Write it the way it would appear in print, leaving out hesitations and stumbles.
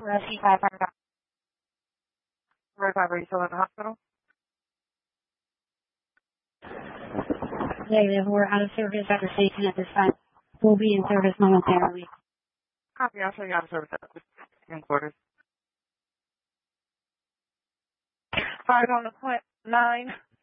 Rescue 500. Road 5, are you still at the hospital? Negative. We're out of service at the station at this time. We'll be in service momentarily. Copy. I'll show you out of service at the quarters. 5 on the 9.